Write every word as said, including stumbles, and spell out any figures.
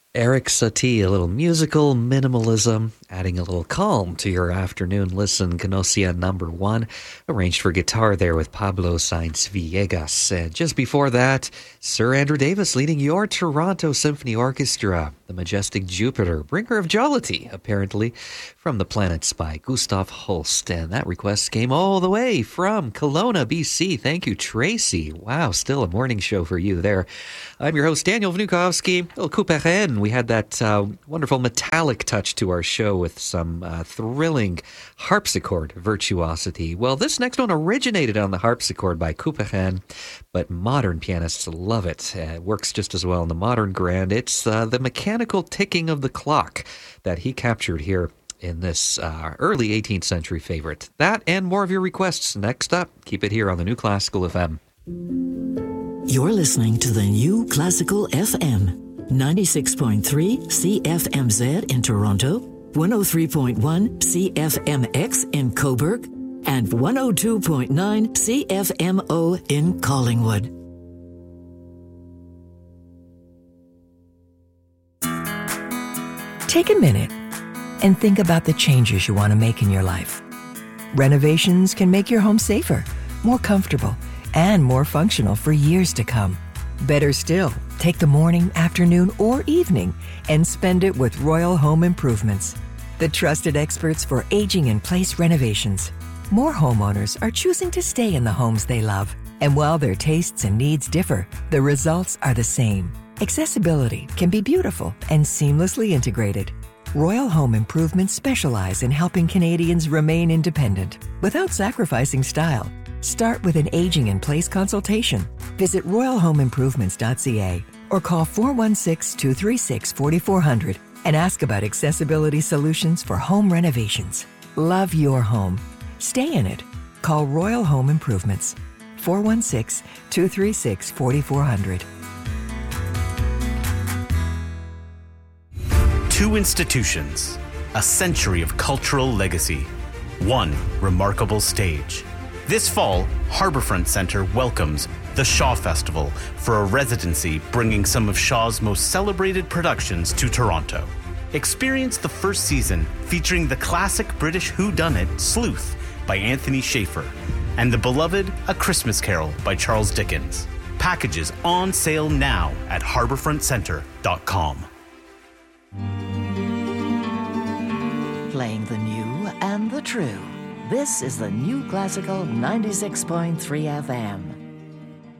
Eric Satie, a little musical minimalism, adding a little calm to your afternoon listen. Canosia number one, arranged for guitar there with Pablo Sainz Villegas. And just before that, Sir Andrew Davis leading your Toronto Symphony Orchestra, the majestic Jupiter, bringer of jollity, apparently, from the planets by Gustav Holst. And that request came all the way from Kelowna, B C. Thank you, Tracy. Wow, still a morning show for you there. I'm your host, Daniel Vnukovsky. El Couperin. We had that uh, wonderful metallic touch to our show with some uh, thrilling harpsichord virtuosity. Well, this next one originated on the harpsichord by Couperin, but modern pianists love it. Uh, it works just as well in the modern grand. It's uh, the mechanical ticking of the clock that he captured here in this uh, early eighteenth century favorite. That and more of your requests next up. Keep it here on the New Classical F M. You're listening to the New Classical F M. ninety-six point three C F M Z in Toronto, one oh three point one C F M X in Cobourg, and one oh two point nine C F M O in Collingwood. Take a minute and think about the changes you want to make in your life. Renovations can make your home safer, more comfortable, and more functional for years to come. Better still, take the morning, afternoon, or evening and spend it with Royal Home Improvements, the trusted experts for aging-in-place renovations. More homeowners are choosing to stay in the homes they love. And while their tastes and needs differ, the results are the same. Accessibility can be beautiful and seamlessly integrated. Royal Home Improvements specialize in helping Canadians remain independent without sacrificing style. Start with an aging-in-place consultation. Visit royal home improvements dot c a or call four one six, two three six, four four zero zero and ask about accessibility solutions for home renovations. Love your home. Stay in it. Call Royal Home Improvements. four one six, two three six, four four zero zero. Two institutions, a century of cultural legacy, one remarkable stage. This fall, Harbourfront Centre welcomes the Shaw Festival for a residency bringing some of Shaw's most celebrated productions to Toronto. Experience the first season featuring the classic British whodunit Sleuth by Anthony Schaefer and the beloved A Christmas Carol by Charles Dickens. Packages on sale now at harbourfront centre dot com. Playing the new and the true. This is the New Classical ninety-six point three F M.